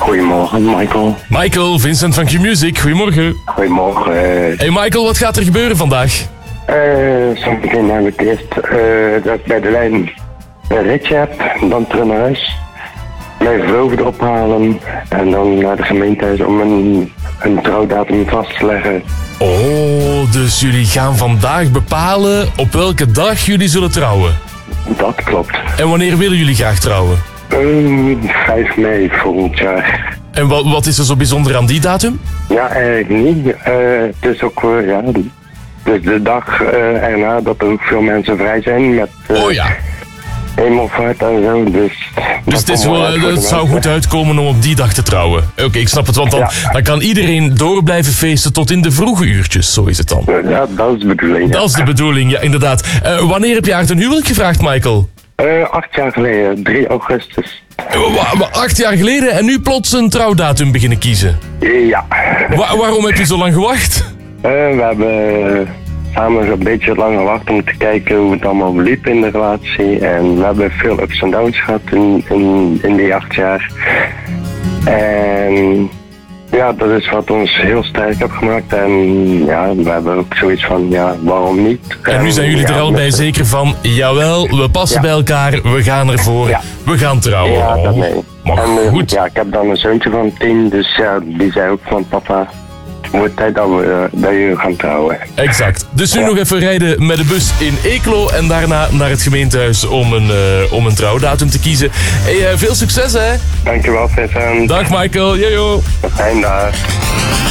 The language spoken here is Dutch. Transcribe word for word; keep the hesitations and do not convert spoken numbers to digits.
Goedemorgen, Michael. Michael, Vincent van Q-Music, goedemorgen. Goedemorgen. Hey Michael, wat gaat er gebeuren vandaag? Uh, zo meteen heb ik eerst uh, dat ik bij de lijn een ritje heb, dan terug naar huis. Mijn verloofde ophalen en dan naar de gemeentehuis om een, een trouwdatum vast te leggen. Oh, dus jullie gaan vandaag bepalen op welke dag jullie zullen trouwen? Dat klopt. En wanneer willen jullie graag trouwen? Uh, vijf mei volgend jaar. En wat, wat is er zo bijzonder aan die datum? Ja, eigenlijk niet. Uh, het is ook uh, ja, dus de dag uh, erna dat er ook veel mensen vrij zijn met uh, oh ja. hemelvaart en zo. Dus, dus het, is wel, het zou goed uitkomen om op die dag te trouwen. Oké, okay, ik snap het, want dan, ja. dan kan iedereen door blijven feesten tot in de vroege uurtjes. Zo is het dan. Ja, dat is de bedoeling. Dat ja. is de bedoeling, ja, inderdaad. Uh, wanneer heb je haar ten huwelijk gevraagd, Michael? Uh, acht jaar geleden, drie augustus. Uh, acht jaar geleden en nu plots een trouwdatum beginnen kiezen? Ja. Wa- waarom heb je zo lang gewacht? Uh, we hebben samen een beetje lang gewacht om te kijken hoe het allemaal liep in de relatie. En we hebben veel ups en downs gehad in, in, in die acht jaar. En ja, dat is wat ons heel sterk heeft gemaakt. En ja, we hebben ook zoiets van, ja, waarom niet? En nu zijn jullie ja, er al bij zeker van, jawel, we passen ja. bij elkaar, we gaan ervoor, ja. we gaan trouwen. Ja, dat nee. Maar en, uh, goed. Ja, ik heb dan een zoontje van tien, dus ja, die zei ook van papa, het wordt tijd dat we uh, bij jullie gaan trouwen. Exact. Dus nu ja. nog even rijden met de bus in Eeklo en daarna naar het gemeentehuis om een, uh, om een trouwdatum te kiezen. Hey, uh, veel succes hè. Dankjewel Vincent. Dag Michael, jojo. Fijne dag.